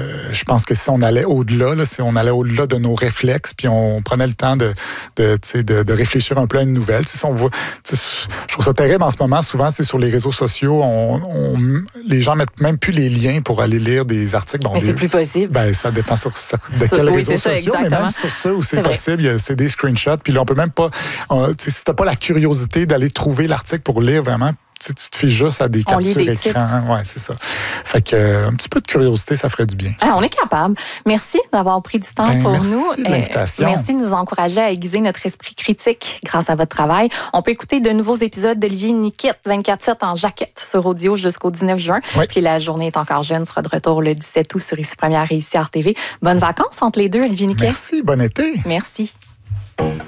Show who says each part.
Speaker 1: je pense que si on allait au-delà, là, si on allait au-delà de nos réflexes, puis on prenait le temps de réfléchir un peu à une nouvelle. Si on voit, je trouve ça terrible en ce moment. Souvent, c'est sur les réseaux sociaux, les gens mettent même plus les liens pour aller lire des articles. Bon,
Speaker 2: mais c'est plus possible.
Speaker 1: Ben, ça dépend de quels réseaux sociaux, mais même sur ceux où c'est possible, c'est des screenshots. Puis là, on peut même pas... si t'as pas la curiosité d'aller trouver l'article pour lire vraiment, tu te fais juste à des captures écran. Ouais, c'est ça. Fait que un petit peu de curiosité, ça ferait du bien.
Speaker 2: On est capable. Merci d'avoir pris du temps pour
Speaker 1: merci
Speaker 2: nous.
Speaker 1: Merci de l'invitation.
Speaker 2: Merci de nous encourager à aiguiser notre esprit critique grâce à votre travail. On peut écouter de nouveaux épisodes d'Olivier Niquette, 24/7 en jaquette sur audio jusqu'au 19 juin. Oui. Puis La journée est encore jeune sera de retour le 17 août sur Ici Première et Ici RTV. Bonnes vacances entre les deux, Olivier Niquette.
Speaker 1: Merci. Bon été.
Speaker 2: Merci.